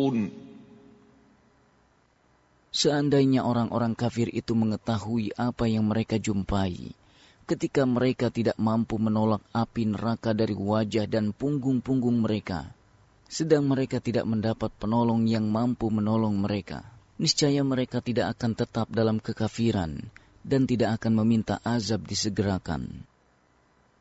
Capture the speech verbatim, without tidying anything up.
يبصرون. Seandainya orang-orang kafir itu mengetahui apa yang mereka jumpai, ketika mereka tidak mampu menolak api neraka dari wajah dan punggung-punggung mereka, sedang mereka tidak mendapat penolong yang mampu menolong mereka, niscaya mereka tidak akan tetap dalam kekafiran dan tidak akan meminta azab disegerakan.